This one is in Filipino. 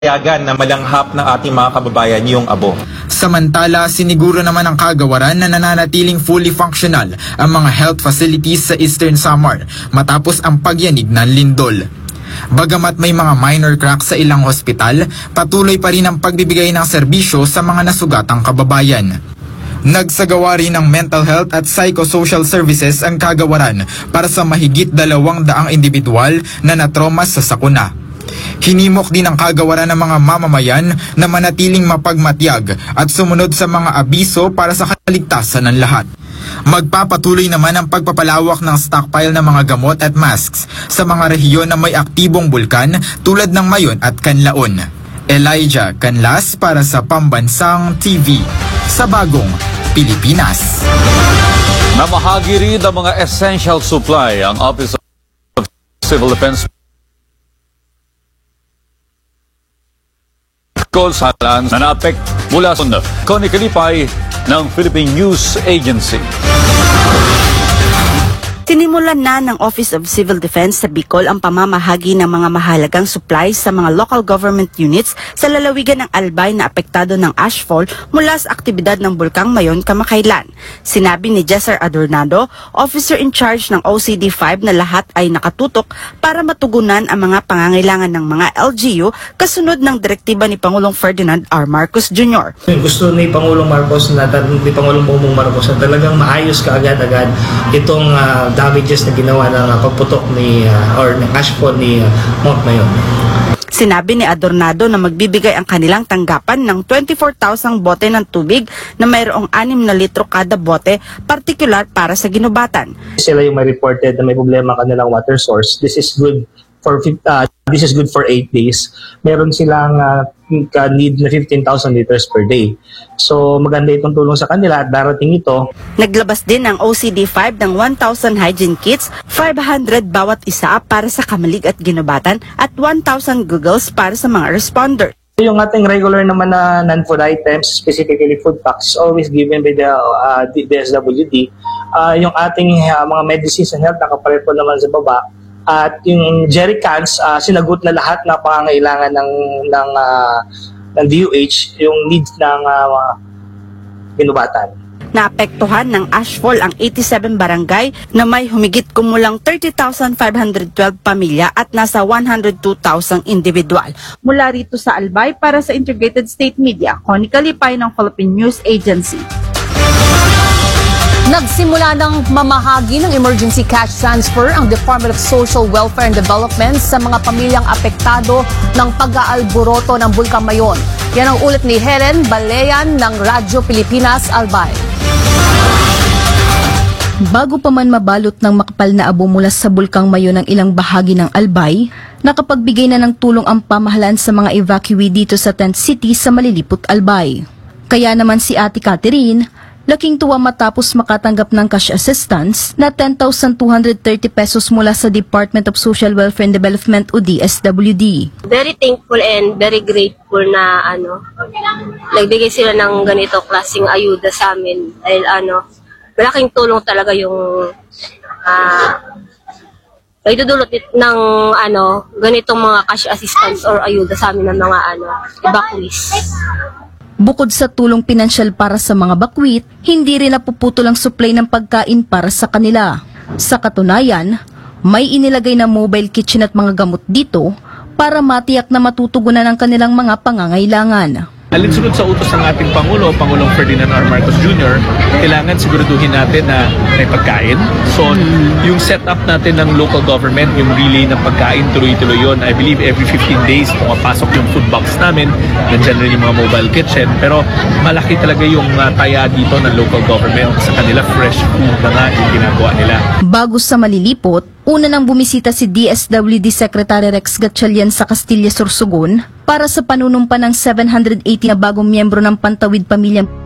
payagan na malanghap ng ating mga kababayan yung abo. Samantala, siniguro naman ng kagawaran na nananatiling fully functional ang mga health facilities sa Eastern Samar matapos ang pagyanig ng lindol. Bagamat may mga minor cracks sa ilang ospital, patuloy pa rin ang pagbibigay ng serbisyo sa mga nasugatang kababayan. Nagsagawa rin ng mental health at psychosocial services ang kagawaran para sa mahigit 200 individual na natroma sa sakuna. Hinimok din ang kagawaran ng mga mamamayan na manatiling mapagmatyag at sumunod sa mga abiso para sa kaligtasan ng lahat. Magpapatuloy naman ang pagpapalawak ng stockpile ng mga gamot at masks sa mga rehiyon na may aktibong bulkan tulad ng Mayon at Canlaon. Elijah Canlas para sa Pambansang TV sa Bagong Pilipinas. Namahagi rin ang mga essential supply ang Office of Civil Defense Salan na naapek mula sa Connie Kalipay ng Philippine News Agency. Sinimulan na ng Office of Civil Defense sa Bicol ang pamamahagi ng mga mahalagang supplies sa mga local government units sa lalawigan ng Albay na apektado ng ashfall mula sa aktibidad ng Bulkang Mayon kamakailan. Sinabi ni Jesser Adornado, officer in charge ng OCD-5 na lahat ay nakatutok para matugunan ang mga pangangailangan ng mga LGU kasunod ng direktiba ni Pangulong Ferdinand R. Marcos Jr. Gusto ni Pangulong Marcos na Pangulong Bongbong Marcos na talagang maayos kaagad-agad itong damages na ginawa ng pagputok ni or ng ashfall ni Mount Mayon. Sinabi ni Adornado na magbibigay ang kanilang tanggapan ng 24,000 bote ng tubig na mayroong 6 na litro kada bote, partikular para sa ginubatan. Sila yung may reported na may problema kanilang water source. This is good for 8 days. Meron silang need na 15,000 liters per day. So maganda itong tulong sa kanila at darating ito. Naglabas din ang OCD-5 ng 1,000 hygiene kits, 500 bawat isa para sa kamalig at ginubatan at 1,000 goggles para sa mga responder. Yung ating regular naman na non-food items, specifically food packs, always given by the DSWD. Yung ating mga medicines and health nakapalit po naman sa baba. At yung jerry cans, sinagot na lahat na pangangailangan ng DOH, yung needs ng binubatan. Naapektuhan ng ashfall ang 87 barangay na may humigit kumulang 30,512 pamilya at nasa 102,000 individual. Mula rito sa Albay para sa Integrated State Media, Connie Kalipay ng Philippine News Agency. Nagsimula ng mamahagi ng emergency cash transfer ang Department of Social Welfare and Development sa mga pamilyang apektado ng pag-aalboroto ng Bulkang Mayon. Yan ang ulat ni Helen Baleyan ng Radyo Pilipinas, Albay. Bago pa man mabalot ng makapal na abo mula sa Bulkang Mayon ng ilang bahagi ng Albay, nakapagbigay na ng tulong ang pamahalaan sa mga evacuee dito sa Tent City sa Malilipot, Albay. Kaya naman si Ate Catherine, laking tuwa matapos makatanggap ng cash assistance na 10,230 pesos mula sa Department of Social Welfare and Development o DSWD. Very thankful and very grateful na nagbigay sila ng ganito klaseng ayuda sa amin dahil malaking tulong talaga yung idudulot ng ganitong mga cash assistance or ayuda sa amin ng mga evacuees. Bukod sa tulong pinansyal para sa mga bakwit, hindi rin napuputol ang supply ng pagkain para sa kanila. Sa katunayan, may inilagay na mobile kitchen at mga gamot dito para matiyak na matutugunan ang kanilang mga pangangailangan. Alinsunod sa utos ng ating Pangulo, Pangulong Ferdinand R. Marcos Jr., kailangan siguraduhin natin na may pagkain. So, yung setup natin ng local government, yung relay ng pagkain, tuloy-tuloy yun. I believe every 15 days, pumapasok yung food box namin. Nandiyan rin yung mga mobile kitchen. Pero malaki talaga yung taya dito ng local government. Sa kanila, fresh food na nga yung ginagawa nila. Bago sa Malilipot, una nang bumisita si DSWD Secretary Rex Gatchalian sa Castilla, Sorsogon para sa panunumpa ng 780 na bagong miyembro ng Pantawid Pamilya.